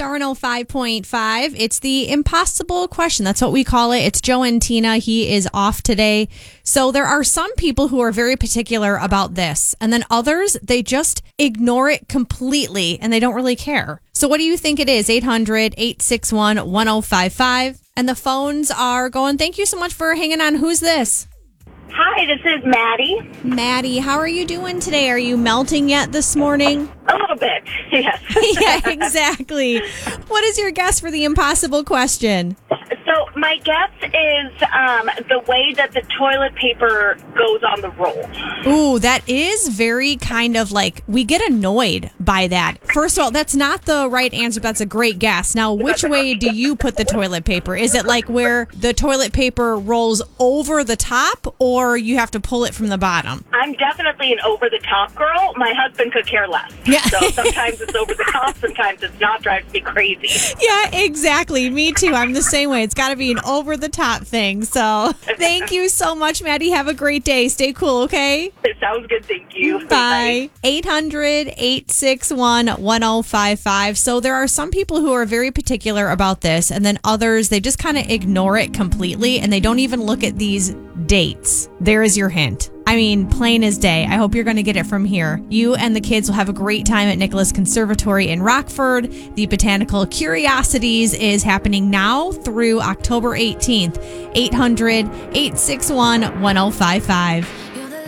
105.5. It's the impossible question. That's what we call it. It's Joe and Tina. He is off today. So there are some people who are very particular about this. And then others, they just ignore it completely and they don't really care. So what do you think it is? 800-861-1055. And the phones are going. Thank you so much for hanging on. Who's this? Hi, this is Maddie. Maddie, how are you doing today? Are you melting yet this morning? A little bit, yes. Yeah, exactly. What is your guess for the impossible question? So my guess is the way that the toilet paper goes on the roll. Ooh, that is very kind of like, we get annoyed by that. First of all, that's not the right answer. That's a great guess. Now, which way do you put the toilet paper? Is it like where the toilet paper rolls over the top, or you have to pull it from the bottom? I'm definitely an over-the-top girl. My husband could care less. Yeah. So sometimes it's over the top, sometimes it's not. Drives me crazy. Yeah, exactly. Me too. I'm the same way. It's got to be an over-the-top thing. So thank you so much, Maddie. Have a great day. Stay cool, okay? It sounds good. Thank you. Bye. 800-861-1055. So there are some people who are very particular about this, and then others, they just kind of ignore it completely, and they don't even look at these dates. There is your hint. I mean, plain as day. I hope you're going to get it from here. You and the kids will have a great time at Nicholas Conservatory in Rockford. The Botanical Curiosities is happening now through October 18th. 800-861-1055.